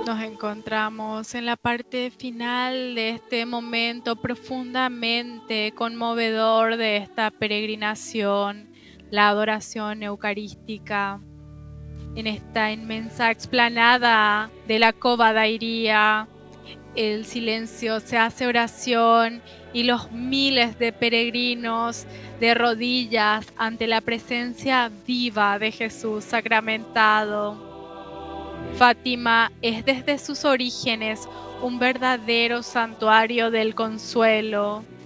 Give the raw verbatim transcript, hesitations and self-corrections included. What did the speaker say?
Nos encontramos en la parte final de este momento profundamente conmovedor de esta peregrinación, la adoración eucarística, en esta inmensa explanada de la Cova da Iria. El silencio se hace oración y los miles de peregrinos de rodillas ante la presencia viva de Jesús sacramentado. Fátima es desde sus orígenes un verdadero santuario del consuelo,